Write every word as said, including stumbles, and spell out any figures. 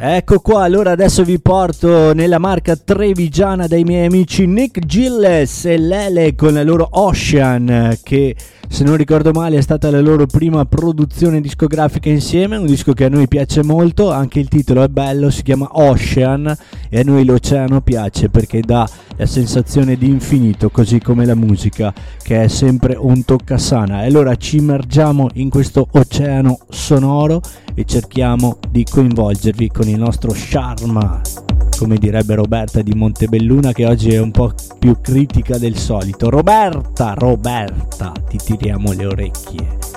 Ecco qua, allora adesso vi porto nella Marca trevigiana dai miei amici Nick Gilles e Lele con la loro Ocean, che se non ricordo male è stata la loro prima produzione discografica insieme, un disco che a noi piace molto, anche il titolo è bello, si chiama Ocean e a noi l'oceano piace perché dà la sensazione di infinito, così come la musica che è sempre un toccasana. E allora ci immergiamo in questo oceano sonoro e cerchiamo di coinvolgervi con il nostro charme, come direbbe Roberta di Montebelluna, che oggi è un po' più critica del solito. Roberta, Roberta, ti tiriamo le orecchie.